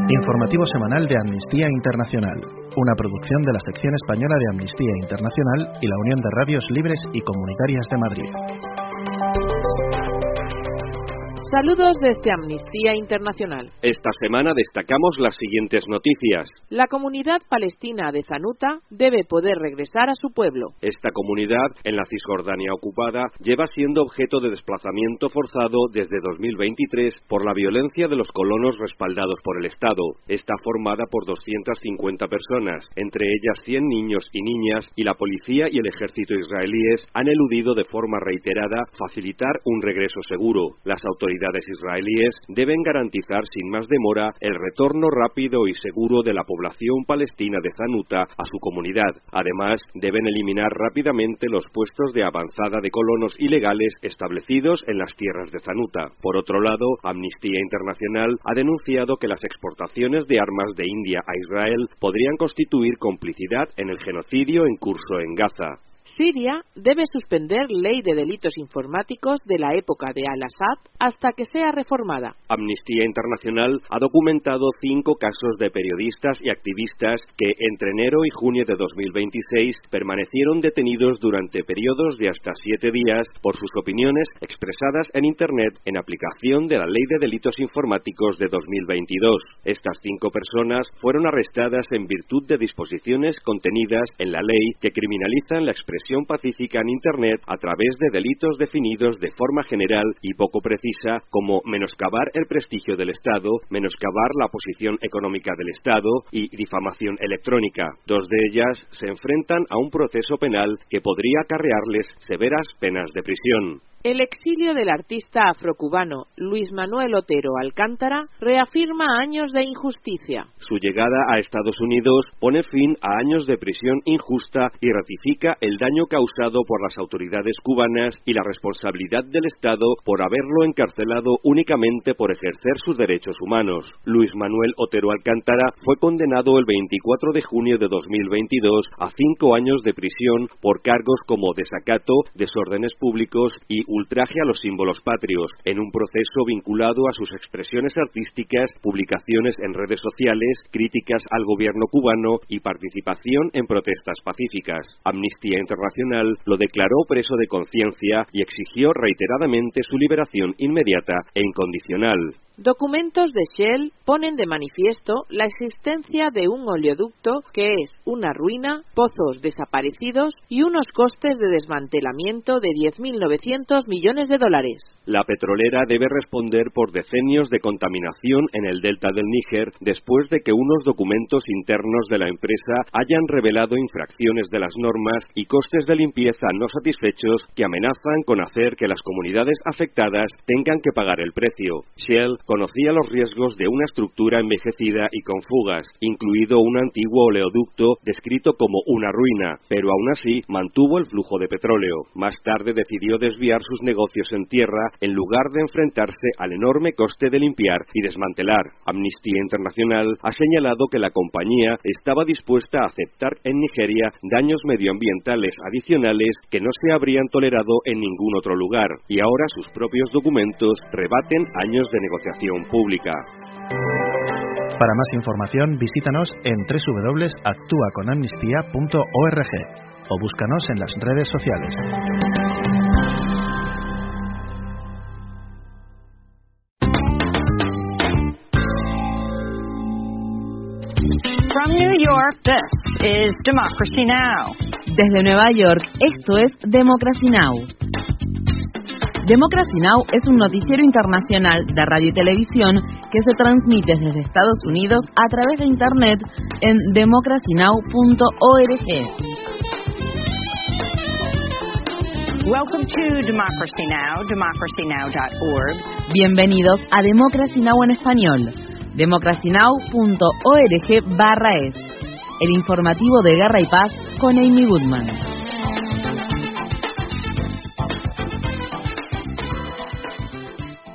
Informativo semanal de Amnistía Internacional, una producción de la sección española de Amnistía Internacional y la Unión de Radios Libres y Comunitarias de Madrid. Saludos desde Amnistía Internacional. Esta semana destacamos las siguientes noticias. La comunidad palestina de Zanuta debe poder regresar a su pueblo. Esta comunidad, en la Cisjordania ocupada, lleva siendo objeto de desplazamiento forzado desde 2023 por la violencia de los colonos respaldados por el Estado. Está formada por 250 personas, entre ellas 100 niños y niñas, y la policía y el ejército israelíes han eludido de forma reiterada facilitar un regreso seguro. Las autoridades israelíes deben garantizar sin más demora el retorno rápido y seguro de la población palestina de Zanuta a su comunidad. Además, deben eliminar rápidamente los puestos de avanzada de colonos ilegales establecidos en las tierras de Zanuta. Por otro lado, Amnistía Internacional ha denunciado que las exportaciones de armas de India a Israel podrían constituir complicidad en el genocidio en curso en Gaza. Siria debe suspender ley de delitos informáticos de la época de Al-Assad hasta que sea reformada. Amnistía Internacional ha documentado 5 casos de periodistas y activistas que entre enero y junio de 2026 permanecieron detenidos durante periodos de hasta 7 días por sus opiniones expresadas en Internet en aplicación de la Ley de Delitos Informáticos de 2022. Estas 5 personas fueron arrestadas en virtud de disposiciones contenidas en la ley que criminalizan la expresión pacífica en Internet a través de delitos definidos de forma general y poco precisa como menoscabar el prestigio del Estado, menoscabar la posición económica del Estado y difamación electrónica. 2 de ellas se enfrentan a un proceso penal que podría acarrearles severas penas de prisión. El exilio del artista afrocubano Luis Manuel Otero Alcántara reafirma años de injusticia. Su llegada a Estados Unidos pone fin a años de prisión injusta y ratifica el daño causado por las autoridades cubanas y la responsabilidad del Estado por haberlo encarcelado únicamente por ejercer sus derechos humanos. Luis Manuel Otero Alcántara fue condenado el 24 de junio de 2022 a 5 años de prisión por cargos como desacato, desórdenes públicos y ultraje a los símbolos patrios, en un proceso vinculado a sus expresiones artísticas, publicaciones en redes sociales, críticas al gobierno cubano y participación en protestas pacíficas. Amnistía Internacional lo declaró preso de conciencia y exigió reiteradamente su liberación inmediata e incondicional. Documentos de Shell ponen de manifiesto la existencia de un oleoducto que es una ruina, pozos desaparecidos y unos costes de desmantelamiento de 10.900 millones de dólares. La petrolera debe responder por decenios de contaminación en el delta del Níger después de que unos documentos internos de la empresa hayan revelado infracciones de las normas y costes de limpieza no satisfechos que amenazan con hacer que las comunidades afectadas tengan que pagar el precio. Shell conocía los riesgos de una estructura envejecida y con fugas, incluido un antiguo oleoducto descrito como una ruina, pero aún así mantuvo el flujo de petróleo. Más tarde decidió desviar sus negocios en tierra en lugar de enfrentarse al enorme coste de limpiar y desmantelar. Amnistía Internacional ha señalado que la compañía estaba dispuesta a aceptar en Nigeria daños medioambientales adicionales que no se habrían tolerado en ningún otro lugar, y ahora sus propios documentos rebaten años de negociación pública. Para más información, visítanos en www.actuaconamnistía.org o búscanos en las redes sociales. From New York, this is Democracy Now! Desde Nueva York, esto es Democracy Now! Democracy Now! Es un noticiero internacional de radio y televisión que se transmite desde Estados Unidos a través de Internet en democracynow.org. Welcome to Democracy Now!, democracynow.org. Bienvenidos a Democracy Now! En español, democracynow.org/es, el informativo de Guerra y Paz con Amy Goodman.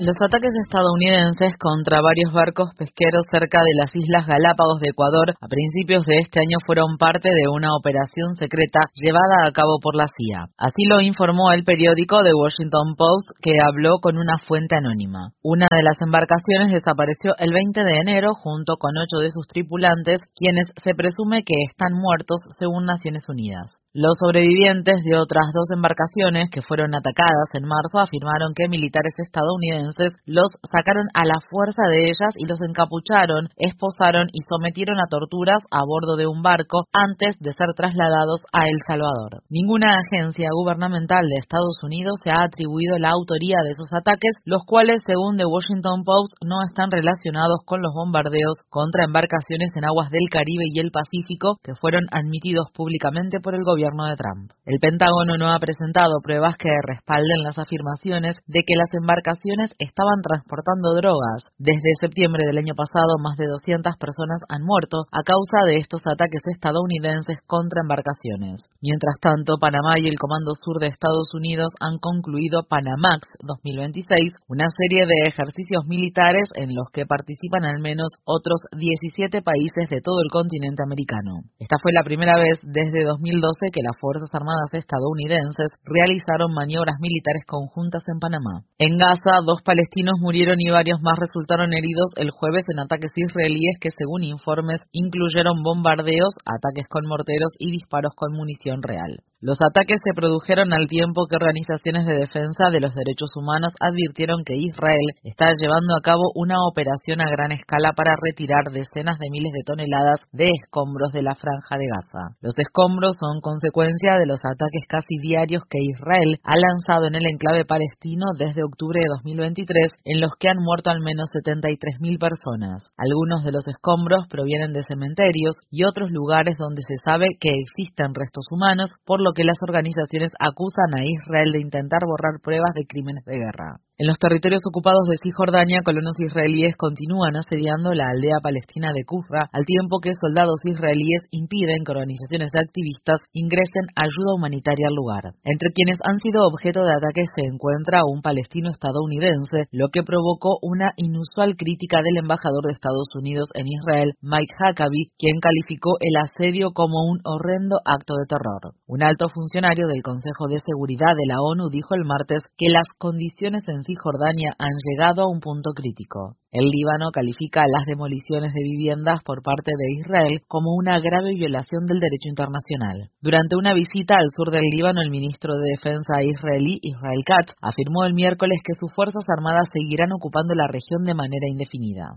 Los ataques estadounidenses contra varios barcos pesqueros cerca de las Islas Galápagos de Ecuador a principios de este año fueron parte de una operación secreta llevada a cabo por la CIA. Así lo informó el periódico The Washington Post, que habló con una fuente anónima. Una de las embarcaciones desapareció el 20 de enero junto con 8 de sus tripulantes, quienes se presume que están muertos según Naciones Unidas. Los sobrevivientes de otras 2 embarcaciones que fueron atacadas en marzo afirmaron que militares estadounidenses los sacaron a la fuerza de ellas y los encapucharon, esposaron y sometieron a torturas a bordo de un barco antes de ser trasladados a El Salvador. Ninguna agencia gubernamental de Estados Unidos se ha atribuido la autoría de esos ataques, los cuales, según The Washington Post, no están relacionados con los bombardeos contra embarcaciones en aguas del Caribe y el Pacífico que fueron admitidos públicamente por el gobierno de Trump. El Pentágono no ha presentado pruebas que respalden las afirmaciones de que las embarcaciones estaban transportando drogas. Desde septiembre del año pasado, más de 200 personas han muerto a causa de estos ataques estadounidenses contra embarcaciones. Mientras tanto, Panamá y el Comando Sur de Estados Unidos han concluido Panamax 2026, una serie de ejercicios militares en los que participan al menos otros 17 países de todo el continente americano. Esta fue la primera vez desde 2012 que las Fuerzas Armadas estadounidenses realizaron maniobras militares conjuntas en Panamá. En Gaza, 2 palestinos murieron y varios más resultaron heridos el jueves en ataques israelíes que, según informes, incluyeron bombardeos, ataques con morteros y disparos con munición real. Los ataques se produjeron al tiempo que organizaciones de defensa de los derechos humanos advirtieron que Israel está llevando a cabo una operación a gran escala para retirar decenas de miles de toneladas de escombros de la Franja de Gaza. Los escombros son consecuencia de los ataques casi diarios que Israel ha lanzado en el enclave palestino desde octubre de 2023, en los que han muerto al menos 73.000 personas. Algunos de los escombros provienen de cementerios y otros lugares donde se sabe que existen restos humanos, por lo que las organizaciones acusan a Israel de intentar borrar pruebas de crímenes de guerra. En los territorios ocupados de Cisjordania, colonos israelíes continúan asediando la aldea palestina de Qufra, al tiempo que soldados israelíes impiden que organizaciones activistas ingresen ayuda humanitaria al lugar. Entre quienes han sido objeto de ataques se encuentra un palestino estadounidense, lo que provocó una inusual crítica del embajador de Estados Unidos en Israel, Mike Huckabee, quien calificó el asedio como un horrendo acto de terror. Un alto funcionario del Consejo de Seguridad de la ONU dijo el martes que las condiciones en Cisjordania han llegado a un punto crítico. El Líbano califica las demoliciones de viviendas por parte de Israel como una grave violación del derecho internacional. Durante una visita al sur del Líbano, el ministro de Defensa israelí, Israel Katz, afirmó el miércoles que sus fuerzas armadas seguirán ocupando la región de manera indefinida.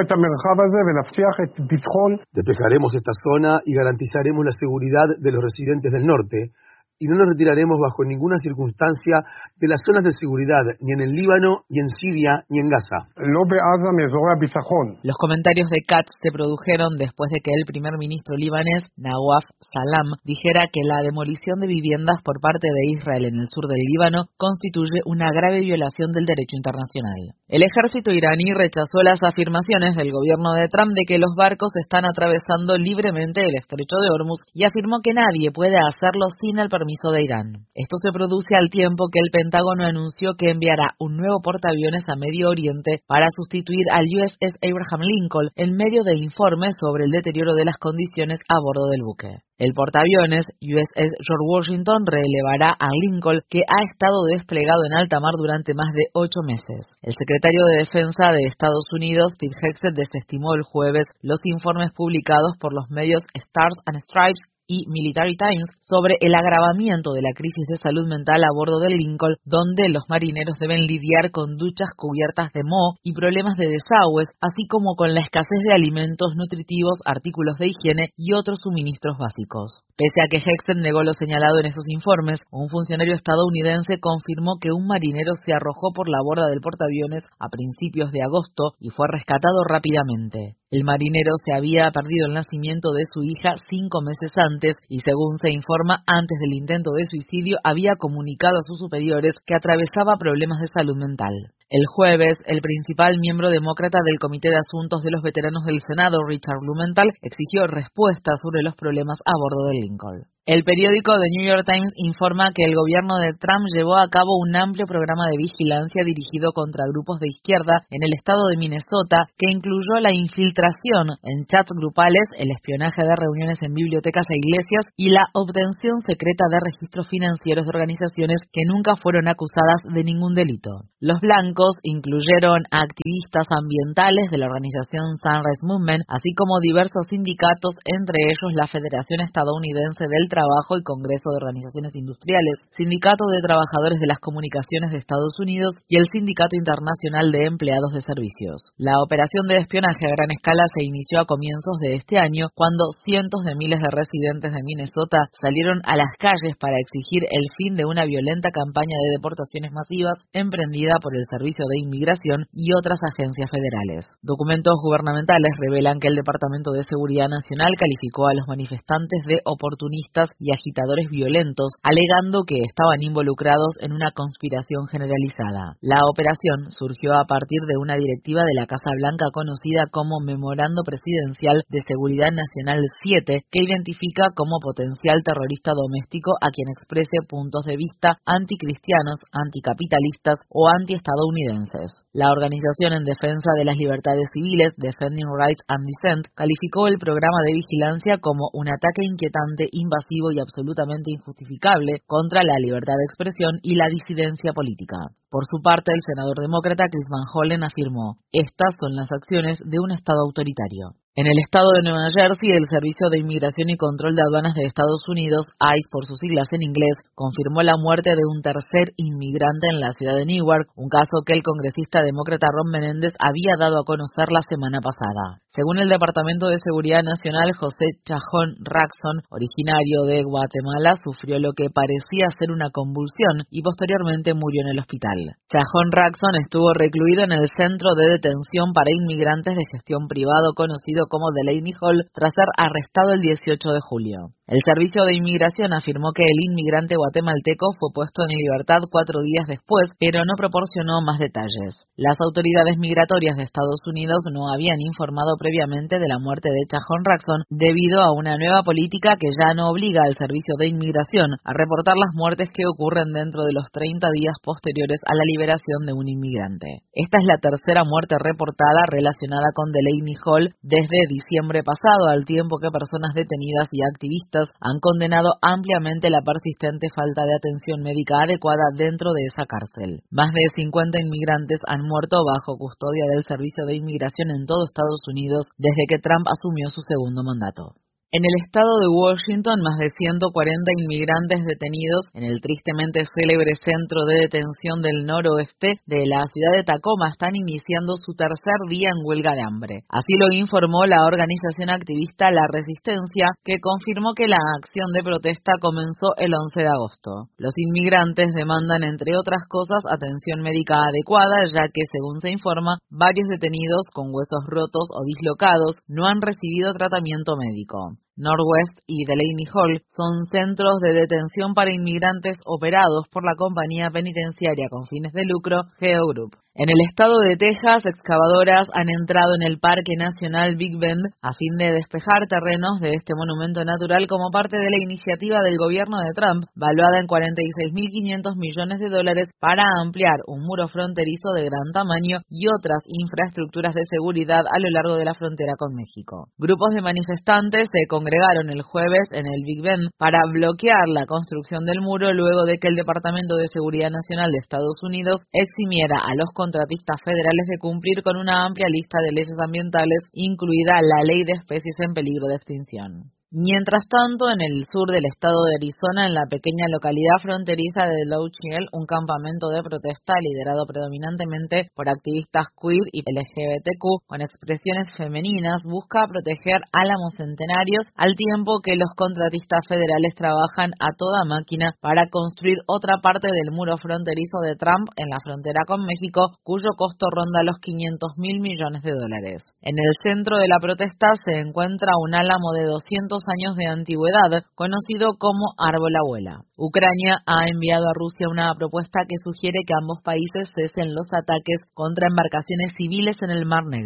Despejaremos esta zona y garantizaremos la seguridad de los residentes del norte, y no nos retiraremos bajo ninguna circunstancia de las zonas de seguridad, ni en el Líbano, ni en Siria, ni en Gaza. Los comentarios de Katz se produjeron después de que el primer ministro libanés, Nawaf Salam, dijera que la demolición de viviendas por parte de Israel en el sur del Líbano constituye una grave violación del derecho internacional. El ejército iraní rechazó las afirmaciones del gobierno de Trump de que los barcos están atravesando libremente el estrecho de Hormuz y afirmó que nadie puede hacerlo sin el permiso de Irán. Esto se produce al tiempo que el Pentágono anunció que enviará un nuevo portaaviones a Medio Oriente para sustituir al USS Abraham Lincoln en medio de informes sobre el deterioro de las condiciones a bordo del buque. El portaaviones USS George Washington relevará a Lincoln, que ha estado desplegado en alta mar durante más de 8 meses. El secretario de Defensa de Estados Unidos, Pete Hegseth, desestimó el jueves los informes publicados por los medios Stars and Stripes y Military Times sobre el agravamiento de la crisis de salud mental a bordo del Lincoln, donde los marineros deben lidiar con duchas cubiertas de moho y problemas de desagües, así como con la escasez de alimentos nutritivos, artículos de higiene y otros suministros básicos. Pese a que Hegseth negó lo señalado en esos informes, un funcionario estadounidense confirmó que un marinero se arrojó por la borda del portaaviones a principios de agosto y fue rescatado rápidamente. El marinero se había perdido el nacimiento de su hija 5 meses antes y, según se informa, antes del intento de suicidio había comunicado a sus superiores que atravesaba problemas de salud mental. El jueves, el principal miembro demócrata del Comité de Asuntos de los Veteranos del Senado, Richard Blumenthal, exigió respuestas sobre los problemas a bordo del Lincoln. El periódico The New York Times informa que el gobierno de Trump llevó a cabo un amplio programa de vigilancia dirigido contra grupos de izquierda en el estado de Minnesota, que incluyó la infiltración en chats grupales, el espionaje de reuniones en bibliotecas e iglesias y la obtención secreta de registros financieros de organizaciones que nunca fueron acusadas de ningún delito. Los blancos incluyeron a activistas ambientales de la organización Sunrise Movement, así como diversos sindicatos, entre ellos la Federación Estadounidense del Trabajo y Congreso de Organizaciones Industriales, Sindicato de Trabajadores de las Comunicaciones de Estados Unidos y el Sindicato Internacional de Empleados de Servicios. La operación de espionaje a gran escala se inició a comienzos de este año, cuando cientos de miles de residentes de Minnesota salieron a las calles para exigir el fin de una violenta campaña de deportaciones masivas emprendida por el Servicio de Inmigración y otras agencias federales. Documentos gubernamentales revelan que el Departamento de Seguridad Nacional calificó a los manifestantes de oportunistas y agitadores violentos, alegando que estaban involucrados en una conspiración generalizada. La operación surgió a partir de una directiva de la Casa Blanca conocida como Memorando Presidencial de Seguridad Nacional 7, que identifica como potencial terrorista doméstico a quien exprese puntos de vista anticristianos, anticapitalistas o antiestadounidenses. La Organización en Defensa de las Libertades Civiles, Defending Rights and Dissent, calificó el programa de vigilancia como un ataque inquietante, invasivo y absolutamente injustificable contra la libertad de expresión y la disidencia política. Por su parte, el senador demócrata Chris Van Hollen afirmó: "Estas son las acciones de un Estado autoritario". En el estado de Nueva Jersey, el Servicio de Inmigración y Control de Aduanas de Estados Unidos, ICE por sus siglas en inglés, confirmó la muerte de un tercer inmigrante en la ciudad de Newark, un caso que el congresista demócrata Ron Menéndez había dado a conocer la semana pasada. Según el Departamento de Seguridad Nacional, José Chajón Raxon, originario de Guatemala, sufrió lo que parecía ser una convulsión y posteriormente murió en el hospital. Chajón Raxon estuvo recluido en el Centro de Detención para Inmigrantes de Gestión Privado conocido como Delaney Hall tras ser arrestado el 18 de julio. El Servicio de Inmigración afirmó que el inmigrante guatemalteco fue puesto en libertad 4 días después, pero no proporcionó más detalles. Las autoridades migratorias de Estados Unidos no habían informado previamente de la muerte de Chajón Raxon debido a una nueva política que ya no obliga al Servicio de Inmigración a reportar las muertes que ocurren dentro de los 30 días posteriores a la liberación de un inmigrante. Esta es la tercera muerte reportada relacionada con Delaney Hall desde diciembre pasado, al tiempo que personas detenidas y activistas han condenado ampliamente la persistente falta de atención médica adecuada dentro de esa cárcel. Más de 50 inmigrantes han muerto bajo custodia del Servicio de Inmigración en todo Estados Unidos desde que Trump asumió su segundo mandato. En el estado de Washington, más de 140 inmigrantes detenidos en el tristemente célebre centro de detención del noroeste de la ciudad de Tacoma están iniciando su tercer día en huelga de hambre. Así lo informó la organización activista La Resistencia, que confirmó que la acción de protesta comenzó el 11 de agosto. Los inmigrantes demandan, entre otras cosas, atención médica adecuada, ya que, según se informa, varios detenidos con huesos rotos o dislocados no han recibido tratamiento médico. Northwest y Delaney Hall son centros de detención para inmigrantes operados por la compañía penitenciaria con fines de lucro Geo Group. En el estado de Texas, excavadoras han entrado en el Parque Nacional Big Bend a fin de despejar terrenos de este monumento natural como parte de la iniciativa del gobierno de Trump, valuada en $46.500 millones para ampliar un muro fronterizo de gran tamaño y otras infraestructuras de seguridad a lo largo de la frontera con México. Grupos de manifestantes se congregaron el jueves en el Big Bend para bloquear la construcción del muro luego de que el Departamento de Seguridad Nacional de Estados Unidos eximiera a los contratistas federales de cumplir con una amplia lista de leyes ambientales, incluida la Ley de Especies en Peligro de Extinción. Mientras tanto, en el sur del estado de Arizona, en la pequeña localidad fronteriza de Louisville, un campamento de protesta liderado predominantemente por activistas queer y LGBTQ con expresiones femeninas busca proteger álamos centenarios al tiempo que los contratistas federales trabajan a toda máquina para construir otra parte del muro fronterizo de Trump en la frontera con México, cuyo costo ronda los $500.000 millones. En el centro de la protesta se encuentra un álamo de 200 años de antigüedad, conocido como Árbol Abuela. Ucrania ha enviado a Rusia una propuesta que sugiere que ambos países cesen los ataques contra embarcaciones civiles en el Mar Negro.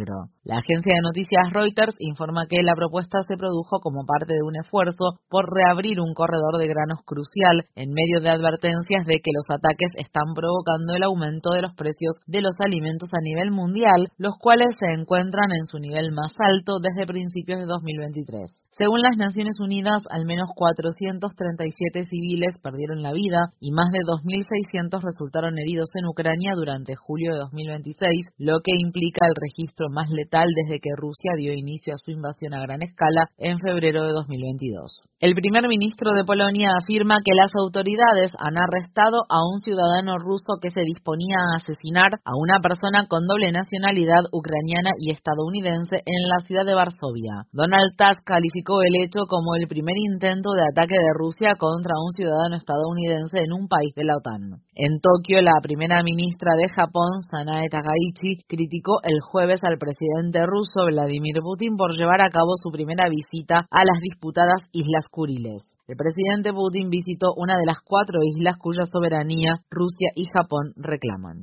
La agencia de noticias Reuters informa que la propuesta se produjo como parte de un esfuerzo por reabrir un corredor de granos crucial en medio de advertencias de que los ataques están provocando el aumento de los precios de los alimentos a nivel mundial, los cuales se encuentran en su nivel más alto desde principios de 2023. Según las Naciones Unidas, al menos 437 civiles perdieron la vida y más de 2.600 resultaron heridos en Ucrania durante julio de 2026, lo que implica el registro más letal desde que Rusia dio inicio a su invasión a gran escala en febrero de 2022. El primer ministro de Polonia afirma que las autoridades han arrestado a un ciudadano ruso que se disponía a asesinar a una persona con doble nacionalidad ucraniana y estadounidense en la ciudad de Varsovia. Donald Tusk calificó el hecho como el primer intento de ataque de Rusia contra un ciudadano estadounidense en un país de la OTAN. En Tokio, la primera ministra de Japón, Sanae Takaichi, criticó el jueves al presidente ruso Vladimir Putin por llevar a cabo su primera visita a las disputadas Islas Kuriles. El presidente Putin visitó una de las 4 islas cuya soberanía Rusia y Japón reclaman.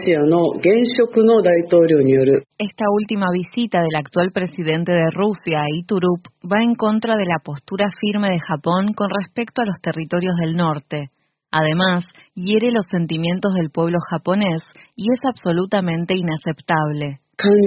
Esta última visita del actual presidente de Rusia, Iturup, va en contra de la postura firme de Japón con respecto a los territorios del norte. Además, hiere los sentimientos del pueblo japonés y es absolutamente inaceptable.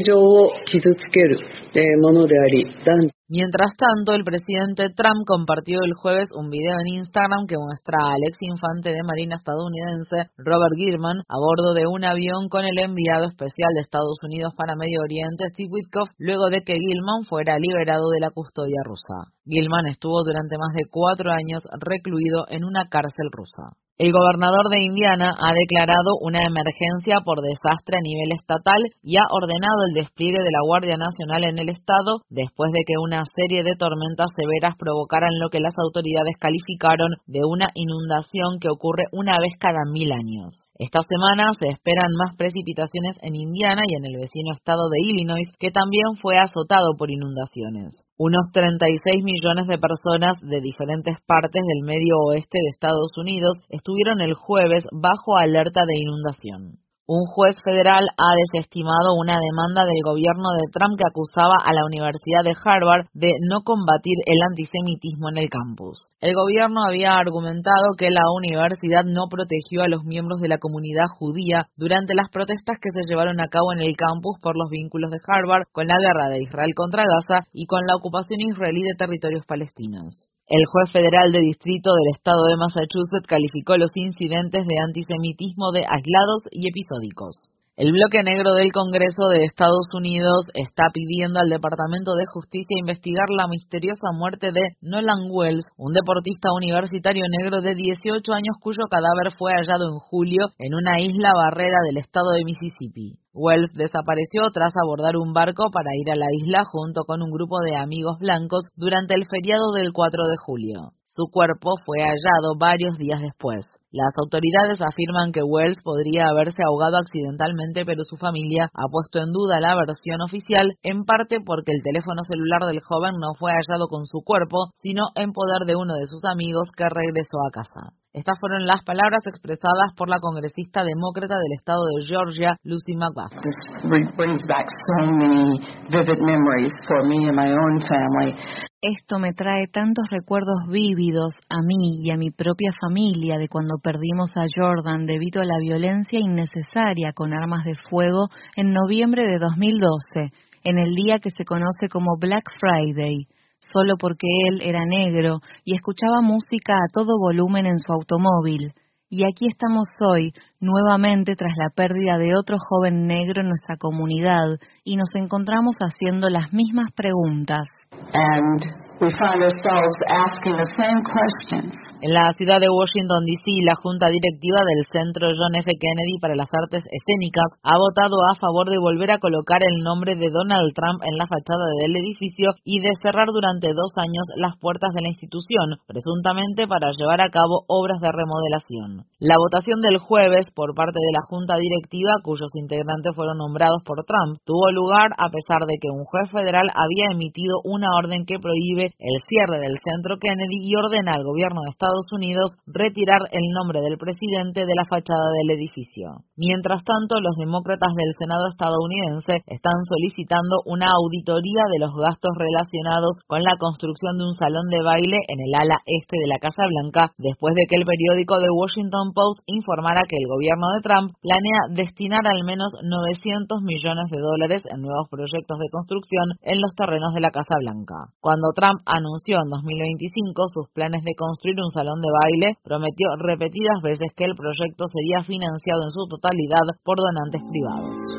Mientras tanto, el presidente Trump compartió el jueves un video en Instagram que muestra al ex infante de Marina estadounidense Robert Gilman a bordo de un avión con el enviado especial de Estados Unidos para Medio Oriente, Steve Witkoff, luego de que Gilman fuera liberado de la custodia rusa. Gilman estuvo durante más de 4 años recluido en una cárcel rusa. El gobernador de Indiana ha declarado una emergencia por desastre a nivel estatal y ha ordenado el despliegue de la Guardia Nacional en el estado después de que una serie de tormentas severas provocaran lo que las autoridades calificaron de una inundación que ocurre una vez cada 1000 años. Esta semana se esperan más precipitaciones en Indiana y en el vecino estado de Illinois, que también fue azotado por inundaciones. Unos 36 millones de personas de diferentes partes del medio oeste de Estados Unidos estuvieron el jueves bajo alerta de inundación. Un juez federal ha desestimado una demanda del gobierno de Trump que acusaba a la Universidad de Harvard de no combatir el antisemitismo en el campus. El gobierno había argumentado que la universidad no protegió a los miembros de la comunidad judía durante las protestas que se llevaron a cabo en el campus por los vínculos de Harvard con la guerra de Israel contra Gaza y con la ocupación israelí de territorios palestinos. El juez federal de distrito del estado de Massachusetts calificó los incidentes de antisemitismo de aislados y episódicos. El bloque negro del Congreso de Estados Unidos está pidiendo al Departamento de Justicia investigar la misteriosa muerte de Nolan Wells, un deportista universitario negro de 18 años cuyo cadáver fue hallado en julio en una isla barrera del estado de Mississippi. Wells desapareció tras abordar un barco para ir a la isla junto con un grupo de amigos blancos durante el feriado del 4 de julio. Su cuerpo fue hallado varios días después. Las autoridades afirman que Wells podría haberse ahogado accidentalmente, pero su familia ha puesto en duda la versión oficial, en parte porque el teléfono celular del joven no fue hallado con su cuerpo, sino en poder de uno de sus amigos que regresó a casa. Estas fueron las palabras expresadas por la congresista demócrata del estado de Georgia, Lucy McBath. Esto me trae tantos recuerdos vívidos a mí y a mi propia familia de cuando perdimos a Jordan debido a la violencia innecesaria con armas de fuego en noviembre de 2012, en el día que se conoce como Black Friday, solo porque él era negro y escuchaba música a todo volumen en su automóvil. Y aquí estamos hoy, nuevamente tras la pérdida de otro joven negro en nuestra comunidad, y nos encontramos haciendo las mismas preguntas. En la ciudad de Washington, D.C., la Junta Directiva del Centro John F. Kennedy para las Artes Escénicas ha votado a favor de volver a colocar el nombre de Donald Trump en la fachada del edificio y de cerrar durante 2 años las puertas de la institución, presuntamente para llevar a cabo obras de remodelación. La votación del jueves por parte de la Junta Directiva, cuyos integrantes fueron nombrados por Trump, tuvo lugar a pesar de que un juez federal había emitido una orden que prohíbe pide el cierre del Centro Kennedy y ordena al gobierno de Estados Unidos retirar el nombre del presidente de la fachada del edificio. Mientras tanto, los demócratas del Senado estadounidense están solicitando una auditoría de los gastos relacionados con la construcción de un salón de baile en el ala este de la Casa Blanca, después de que el periódico The Washington Post informara que el gobierno de Trump planea destinar al menos $900 millones en nuevos proyectos de construcción en los terrenos de la Casa Blanca. Cuando Trump anunció en 2025 sus planes de construir un salón de baile, prometió repetidas veces que el proyecto sería financiado en su totalidad por donantes privados.